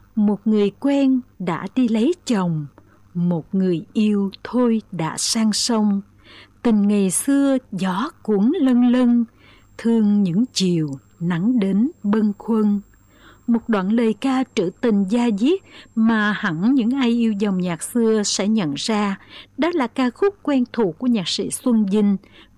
Một người quen đã đi lấy chồng, một người yêu thôi đã sang sông. Tình ngày xưa gió cuốn lân lân, thương những chiều nắng đến bâng khuâng. Một đoạn lời ca trữ tình da diết mà hẳn những ai yêu dòng nhạc xưa sẽ nhận ra, đó là ca khúc quen thuộc của nhạc sĩ Xuân Dinh